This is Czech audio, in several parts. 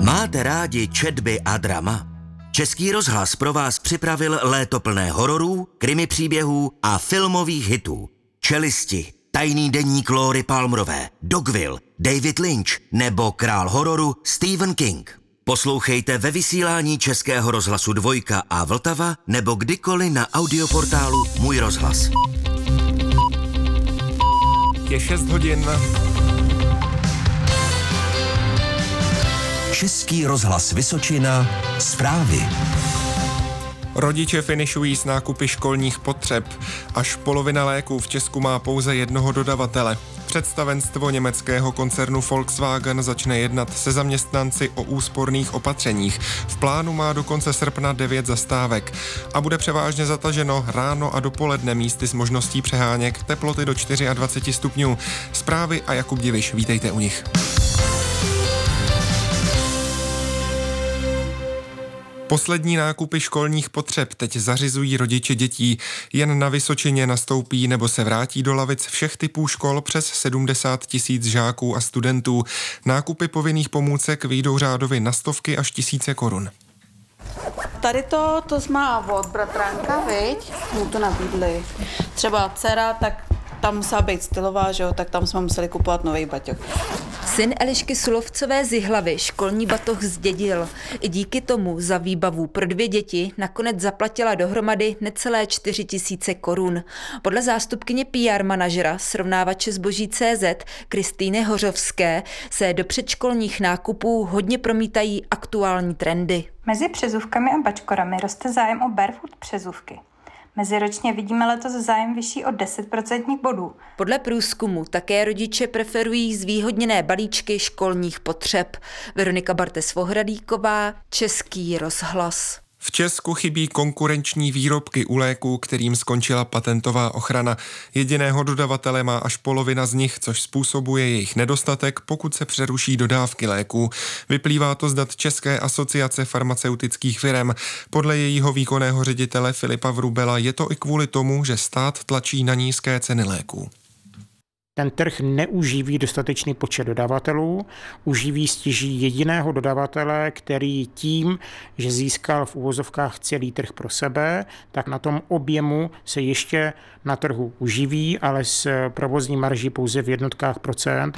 Máte rádi četby a drama? Český rozhlas pro vás připravil léto plné hororů, krimi příběhů a filmových hitů. Čelisti, Tajný deník Lóry Palmerové, Dogville, David Lynch nebo král hororu Stephen King. Poslouchejte ve vysílání Českého rozhlasu Dvojka a Vltava nebo kdykoliv na audioportálu Můj rozhlas. Je 6 hodin. Český rozhlas Vysočina, zprávy. Rodiče finišují s nákupy školních potřeb. Až polovina léků v Česku má pouze jednoho dodavatele. Představenstvo německého koncernu Volkswagen začne jednat se zaměstnanci o úsporných opatřeních. V plánu má do konce srpna 9 zastávek a bude převážně zataženo ráno a dopoledne místy s možností přeháněk, teploty do 24 stupňů. Zprávy a Jakub Diviš, vítejte u nich. Poslední nákupy školních potřeb teď zařizují rodiče dětí. Jen na Vysočině nastoupí nebo se vrátí do lavic všech typů škol přes 70 000 žáků a studentů. Nákupy povinných pomůcek vyjdou řádově na stovky až tisíce korun. Tady to má od bratránka, viď? Mu to nabídli. Třeba dcera, tak tam musela být stylová, že jo? Tak tam jsme museli kupovat nový baťoch. Syn Elišky Sulovcové z Jihlavy školní batoh zdědil. I díky tomu za výbavu pro 2 děti nakonec zaplatila dohromady necelé 4 000 korun. Podle zástupkyně PR manažera srovnávače zboží CZ Kristýny Hořovské se do předškolních nákupů hodně promítají aktuální trendy. Mezi přezůvkami a bačkorami roste zájem o barefoot přezůvky. Meziročně vidíme letos zájem vyšší o 10% bodů. Podle průzkumu také rodiče preferují zvýhodněné balíčky školních potřeb. Veronika Bartes-Vohradíková, Český rozhlas. V Česku chybí konkurenční výrobky u léků, kterým skončila patentová ochrana. Jediného dodavatele má až polovina z nich, což způsobuje jejich nedostatek, pokud se přeruší dodávky léků. Vyplývá to z dat České asociace farmaceutických firem. Podle jejího výkonného ředitele Filipa Vrubela je to i kvůli tomu, že stát tlačí na nízké ceny léků. Ten trh neuživí dostatečný počet dodavatelů, uživí stěží jediného dodavatele, který tím, že získal v uvozovkách celý trh pro sebe, tak na tom objemu se ještě na trhu uživí, ale s provozní marží pouze v jednotkách procent.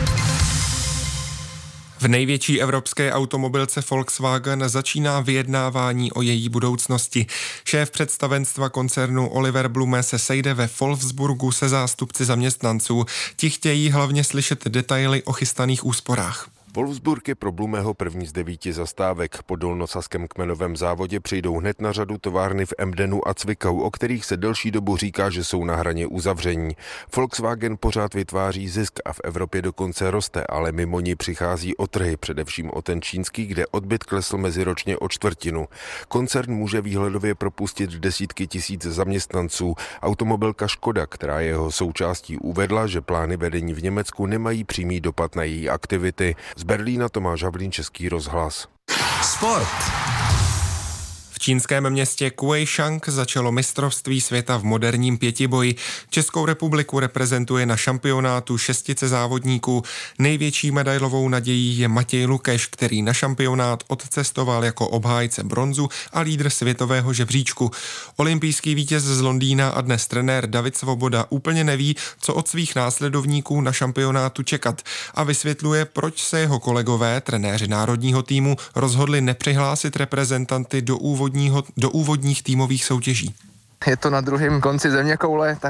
V největší evropské automobilce Volkswagen začíná vyjednávání o její budoucnosti. Šéf představenstva koncernu Oliver Blume se sejde ve Wolfsburgu se zástupci zaměstnanců. Ti chtějí hlavně slyšet detaily o chystaných úsporách. Wolfsburg je pro Blumeho první z 9 zastávek. Po dolnosaském kmenovém závodě přijdou hned na řadu továrny v Emdenu a Cvikau, o kterých se delší dobu říká, že jsou na hraně uzavření. Volkswagen pořád vytváří zisk a v Evropě dokonce roste, ale mimo ní přichází o trhy, především o ten čínský, kde odbyt klesl meziročně o 1/4. Koncern může výhledově propustit desítky tisíc zaměstnanců. Automobilka Škoda, která je jeho součástí, uvedla, že plány vedení v Německu nemají přímý dopad na její aktivity. Z Berlína Tomáš Havlín, Český rozhlas. Sport. V čínském městě Kuejšang začalo mistrovství světa v moderním pětiboji. Českou republiku reprezentuje na šampionátu 6 závodníků. Největší medailovou nadějí je Matěj Lukeš, který na šampionát odcestoval jako obhájce bronzu a lídr světového žebříčku. Olympijský vítěz z Londýna a dnes trenér David Svoboda úplně neví, co od svých následovníků na šampionátu čekat a vysvětluje, proč se jeho kolegové, trenéři národního týmu, rozhodli nepřihlásit reprezentanty do úvodních týmových soutěží. Je to na druhém konci zeměkoule,